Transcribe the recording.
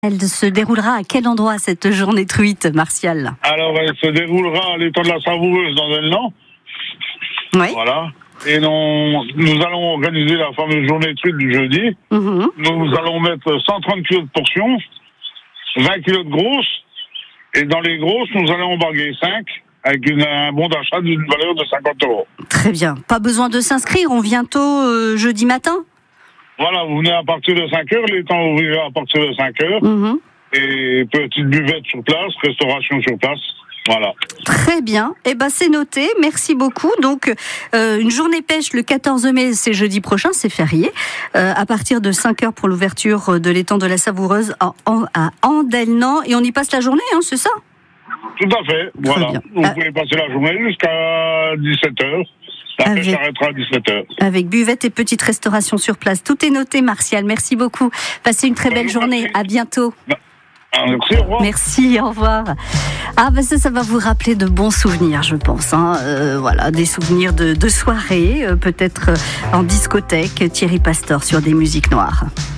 Elle se déroulera à quel endroit cette journée truite, Martial? Alors, elle se déroulera à l'étang de la Savoureuse dans Elnan. Oui. Voilà. Et nous allons organiser la fameuse journée truite du jeudi. Nous allons mettre 130 kilos de portions, 20 kilos de grosses. Et dans les grosses, nous allons embarquer 5 avec un bon d'achat d'une valeur de 50 €. Très bien. Pas besoin de s'inscrire, on vient tôt jeudi matin? Voilà, vous venez à partir de 5 heures, l'étang ouvrira à partir de 5 heures. Et petite buvette sur place, restauration sur place. Voilà. Très bien. Eh ben, c'est noté. Merci beaucoup. Donc, une journée pêche le 14 mai, c'est jeudi prochain, c'est férié. À partir de 5 heures pour l'ouverture de l'étang de la Savoureuse à Andelnan. Et on y passe la journée, hein, c'est ça? Tout à fait. Voilà. Vous pouvez passer la journée jusqu'à 17 heures. La pêche s'arrêtera à 17 heures. Avec buvette et petite restauration sur place. Tout est noté, Martial. Merci beaucoup. Passez une très belle journée. À bientôt. Merci, au revoir. Merci, au revoir. Ah, ben ça va vous rappeler de bons souvenirs, je pense. Voilà, des souvenirs de soirée, peut-être en discothèque. Thierry Pastor sur des musiques noires.